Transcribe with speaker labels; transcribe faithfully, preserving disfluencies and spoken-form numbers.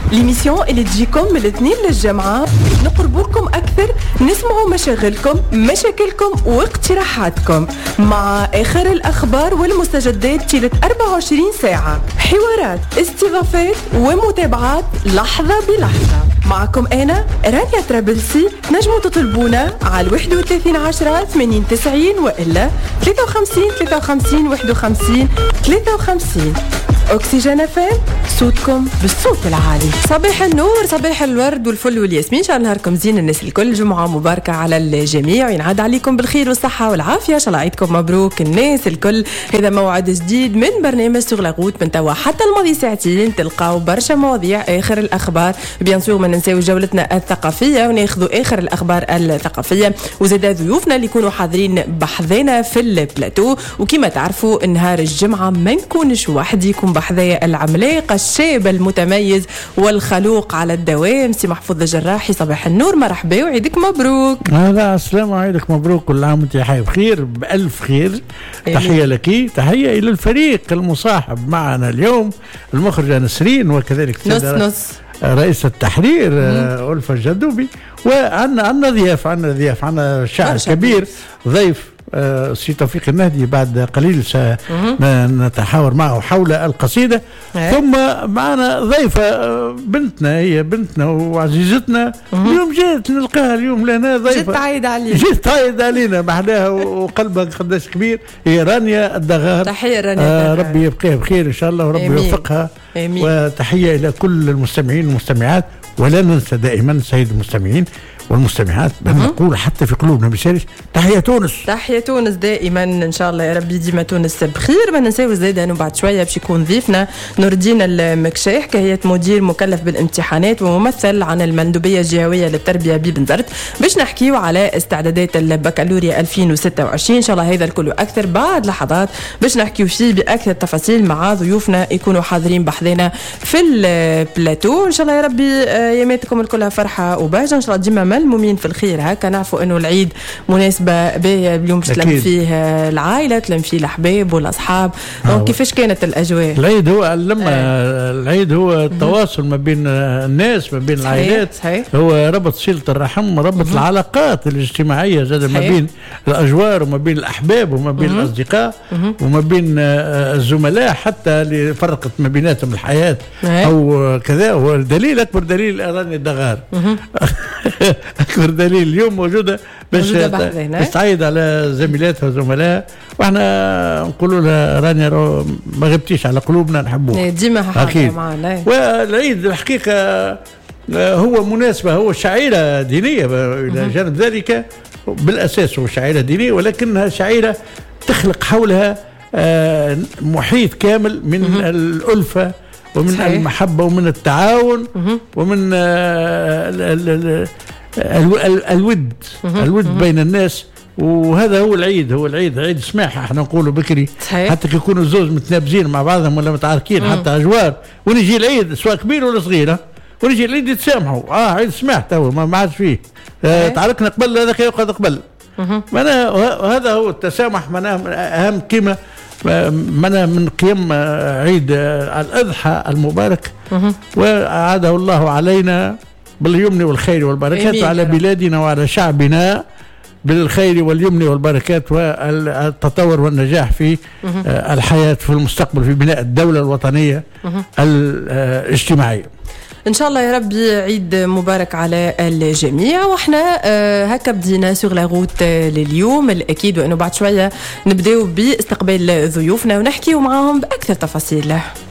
Speaker 1: ليميسيون اللي تجيكم من الاثنين للجمعة، نقربوكم أكثر، نسمعوا مشاغلكم، مشاكلكم واقتراحاتكم مع آخر الأخبار والمستجدات طيلة أربعة وعشرين ساعة، حوارات، استضافات ومتابعات لحظة بلحظة. معكم أنا رانيا ترابلسي. نجموا تطلبونا على واحد وثلاثين عشرة ثمانين تسعين وإلا ثلاثة وخمسين ثلاثة وخمسين واحد وخمسين ثلاثة وخمسين. أكسجين فام، صوتكم بالصوت العالي. صباح النور، صباح الورد والفل والياسمين. إن شاء الله نهاركم زين الناس الكل، جمعة مباركة على الجميع وينعاد عليكم بالخير والصحة والعافية. إن شاء الله عيدكم مبروك الناس الكل. هذا موعد جديد من برنامج سوغ لاغوت من توا حتى الماضي ساعتين، تلقاو برشا مواضيع، آخر الأخبار، بيان سور ما ننساو جولتنا الثقافية وناخذوا آخر الأخبار الثقافية، وزاد ضيوفنا اللي يكونوا حاضرين بحذنا في البلاتو. وكما تعرفوا نهار الجمعة ما نكونش وحدي، يكون بحذايا العملاق الشاب المتميز والخلوق على الدوام سي محفوظ الجراحي. صباح النور، مرحبا وعيدك مبروك.
Speaker 2: هذا السلام، عيدك مبروك، كل عام وانت حي بخير بألف خير. تحية لك، تحية إلى الفريق المصاحب معنا اليوم، المخرجة نسرين وكذلك
Speaker 1: نص نص
Speaker 2: رئيس التحرير ألفة الجدوبي، وعنا عنا ضياف عنا ضياف عنا شاعر كبير ضيف آه سي توفيق النهدي. بعد قليل سنتحاور معه حول القصيدة. أه. ثم معنا ضيفة آه بنتنا، هي بنتنا وعزيزتنا. أه. اليوم جيت نلقاها اليوم لنا ضيفة،
Speaker 1: جيت تعيد علينا
Speaker 2: جيت تعيد علينا محلاها وقلبها قداش كبير. هي رانيا الدغار.
Speaker 1: تحية رانيا
Speaker 2: آه ربي يبقيها بخير إن شاء الله وربي يوفقها. وتحية إلى كل المستمعين والمستمعات، ولا ننسى دائما سيد المستمعين والمستمعات بنقول حتى في قلوبنا بشارش تحية تونس.
Speaker 1: تحية تونس دائما ان شاء الله، يا ربي ديما تونس بخير. ما ننساو زيد انه بعد شويه باش يكون ضيفنا نور الدين المكشاح، كهيئة مدير مكلف بالامتحانات وممثل عن المندوبيه الجهويه للتربيه ببنزرت، باش نحكيو على استعدادات البكالوريا ألفين وستة وعشرين. ان شاء الله هذا الكل اكثر بعد لحظات باش نحكيو فيه باكثر تفاصيل مع ضيوفنا يكونوا حاضرين بحذنا في البلاتو. ان شاء الله يا ربي ياماتكم الكلها فرحه وبهجه، ان شاء الله ديما ملمومين في الخير. هكا نعرفوا انه العيد مناسبه باهيه اليوم، تلم فيه العائله، تلم فيه الاحباب والاصحاب. آه. كيفاش كانت الاجواء؟
Speaker 2: العيد هو لما آه. العيد هو التواصل ما بين الناس، ما بين العائلات، هو ربط صلة الرحم، ربط مه. العلاقات الاجتماعيه زاد ما بين الاجوار وما بين الاحباب وما بين مه. الاصدقاء مه. وما بين الزملاء حتى اللي فرقت ما بيناتهم الحياه مه. او كذا. هو الدليل، اكبر دليل راني الدغار أكبر دليل اليوم موجودة باش تعيد على زميلاتها وزملائها، واحنا نقولوا لها رانيا ما غبتيش على قلوبنا، نحبوك
Speaker 1: ديما حاضرة معنا.
Speaker 2: والعيد الحقيقة هو مناسبة، هو شعيرة دينية إلى جانب ذلك، بالأساس هو شعيرة دينية، ولكنها شعيرة تخلق حولها محيط كامل من الألفة ومن صحيح. المحبة ومن التعاون ومن الود الود بين الناس. وهذا هو العيد، هو العيد عيد سماحة احنا نقوله بكري صحيح. حتى يكونوا الزوج متنابزين مع بعضهم ولا متعاركين مم. حتى أجوار، ونجي العيد سواء كبير ولا صغير، ونجي العيد يتسامحوا. اه عيد سماح تو ما عادش فيه آه تعاركنا قبل هذاك يقعد قبل. معناها هذا هو التسامح، معناها أهم قيمة منا من قيم عيد الأضحى المبارك، وأعاده الله علينا باليمن والخير والبركات، وعلى بلادنا وعلى شعبنا بالخير واليمن والبركات والتطور والنجاح في الحياة في المستقبل، في بناء الدولة الوطنية الاجتماعية.
Speaker 1: ان شاء الله يا ربي عيد مبارك على الجميع. واحنا آه هكا بدينا سوغ لاغوت لليوم. الاكيد وانه بعد شويه نبداو باستقبال ضيوفنا ونحكيو معاهم باكثر تفاصيل.